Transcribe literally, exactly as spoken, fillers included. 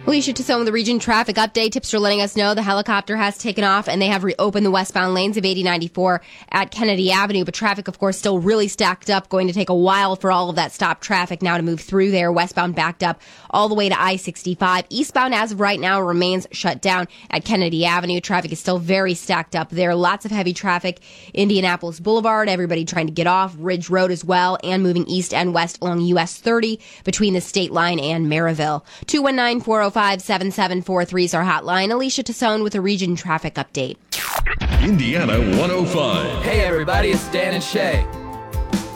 Alicia Tassone with the region traffic update. Tips are letting us know the helicopter has taken off and they have reopened the westbound lanes of eighty ninety-four at Kennedy Avenue. But traffic, of course, still really stacked up. Going to take a while for all of that stopped traffic now to move through there. Westbound backed up all the way to I sixty-five. Eastbound, as of right now, remains shut down at Kennedy Avenue. Traffic is still very stacked up there. Lots of heavy traffic. Indianapolis Boulevard, everybody trying to get off. Ridge Road as well, and moving east and west along U S thirty between the state line and Maryville. two one nine, four oh five, seven seven four three is our hotline. Alicia Tassone with a region traffic update. Indiana one oh five. Hey everybody, it's Dan and Shay.